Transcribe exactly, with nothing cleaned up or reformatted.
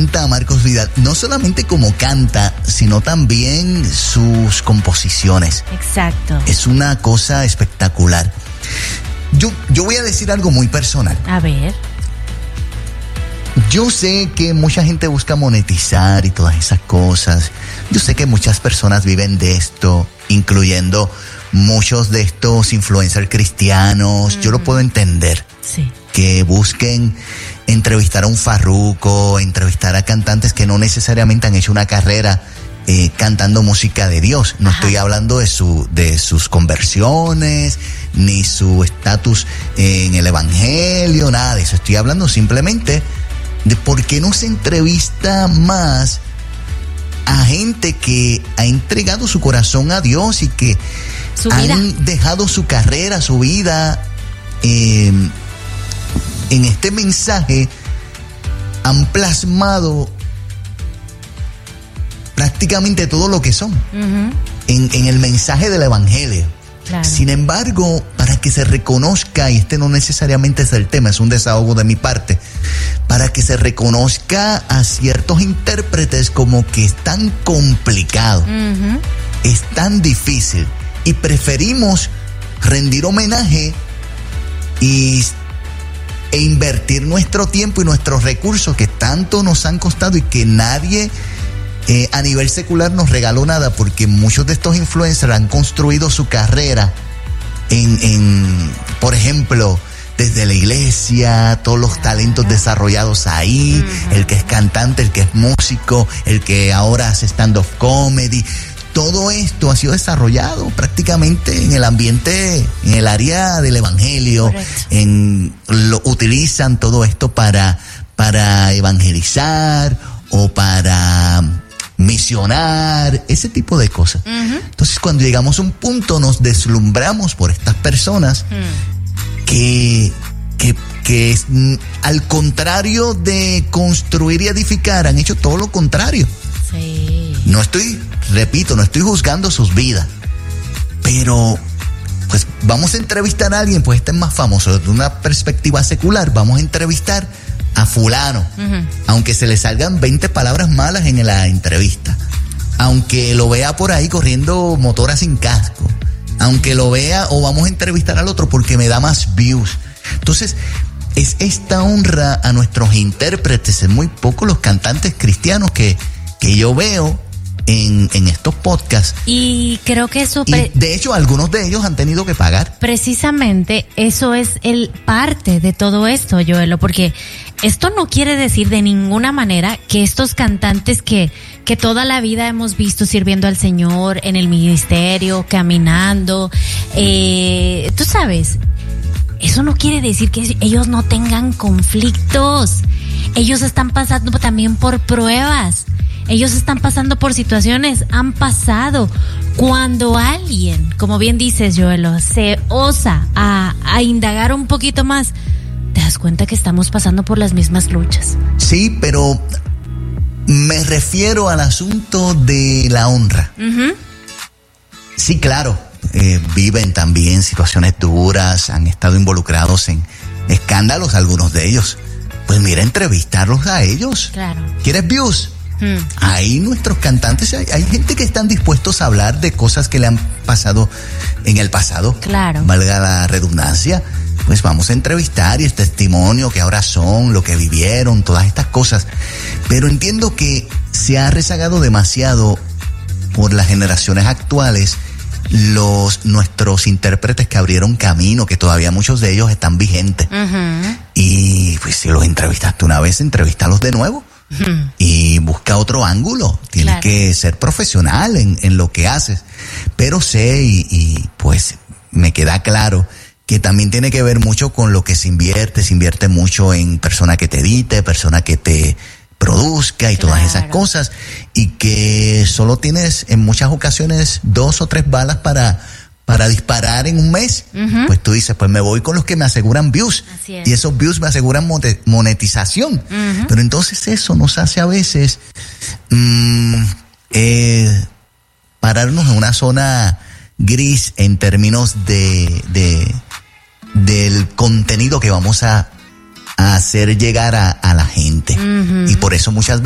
encanta Marcos Vidal, no solamente como canta, sino también sus composiciones. Exacto. Es una cosa espectacular. Yo, yo voy a decir algo muy personal. A ver. Yo sé que mucha gente busca monetizar y todas esas cosas. Yo sé que muchas personas viven de esto, incluyendo muchos de estos influencers cristianos. Mm. Yo lo puedo entender. Sí. Que busquen entrevistar a un farruco, entrevistar a cantantes que no necesariamente han hecho una carrera eh, cantando música de Dios. No Ajá. estoy hablando de su de sus conversiones, ni su estatus en el evangelio, nada de eso. Estoy hablando simplemente de por qué no se entrevista más a gente que ha entregado su corazón a Dios y que su han vida. dejado su carrera, su vida. Eh, en este mensaje han plasmado prácticamente todo lo que son uh-huh. en, en el mensaje del evangelio. Claro. Sin embargo, para que se reconozca, y este no necesariamente es el tema, es un desahogo de mi parte, para que se reconozca a ciertos intérpretes como que es tan complicado, uh-huh. es tan difícil, y preferimos rendir homenaje y e invertir nuestro tiempo y nuestros recursos que tanto nos han costado y que nadie eh, a nivel secular nos regaló nada, porque muchos de estos influencers han construido su carrera en, en por ejemplo, desde la iglesia, todos los talentos desarrollados ahí, uh-huh. el que es cantante, el que es músico, el que ahora hace stand-up comedy. Todo esto ha sido desarrollado prácticamente en el ambiente, en el área del evangelio. En, lo utilizan todo esto para, para evangelizar o para misionar, ese tipo de cosas. Uh-huh. Entonces, cuando llegamos a un punto, nos deslumbramos por estas personas uh-huh. que, que, que es, al contrario de construir y edificar, han hecho todo lo contrario. Sí. No estoy, repito, no estoy juzgando sus vidas, pero pues vamos a entrevistar a alguien, pues este es más famoso, desde una perspectiva secular, vamos a entrevistar a fulano, uh-huh. aunque se le salgan veinte palabras malas en la entrevista, aunque lo vea por ahí corriendo motora sin casco, aunque lo vea, o vamos a entrevistar al otro porque me da más views. Entonces, es esta honra a nuestros intérpretes, es muy poco los cantantes cristianos que que yo veo en, en estos podcasts. Y creo que eso... Pre- y de hecho, algunos de ellos han tenido que pagar. Precisamente, eso es el parte de todo esto, Joelo, porque esto no quiere decir de ninguna manera que estos cantantes que, que toda la vida hemos visto sirviendo al Señor en el ministerio, caminando, eh, tú sabes, eso no quiere decir que ellos no tengan conflictos. Ellos están pasando también por pruebas. Ellos están pasando por situaciones, han pasado. Cuando alguien, como bien dices, Joelo, se osa a, a indagar un poquito más, te das cuenta que estamos pasando por las mismas luchas. Sí, pero me refiero al asunto de la honra. Uh-huh. Sí, claro, eh, viven también situaciones duras, han estado involucrados en escándalos, algunos de ellos. Pues mira, entrevistarlos a ellos. Claro. ¿Quieres views? Hmm. Ahí nuestros cantantes, hay, hay gente que están dispuestos a hablar de cosas que le han pasado en el pasado. Claro. Valga la redundancia. Pues vamos a entrevistar y el testimonio que ahora son, lo que vivieron, todas estas cosas. Pero entiendo que se ha rezagado demasiado por las generaciones actuales los nuestros intérpretes que abrieron camino, que todavía muchos de ellos están vigentes. Uh-huh. Y pues si los entrevistaste una vez, entrevístalos de nuevo. Uh-huh. Y busca otro ángulo. Tienes claro. que ser profesional en, en lo que haces. Pero sé y, y pues me queda claro que también tiene que ver mucho con lo que se invierte. Se invierte mucho en persona que te edite, persona que te produzca y claro. todas esas cosas. Y que solo tienes en muchas ocasiones dos o tres balas para... para disparar en un mes, uh-huh. pues tú dices, pues me voy con los que me aseguran views. Y esos views me aseguran monetización. Uh-huh. Pero entonces eso nos hace a veces mmm, eh, pararnos en una zona gris en términos de, de del contenido que vamos a, a hacer llegar a, a la gente. Uh-huh. Y por eso muchas veces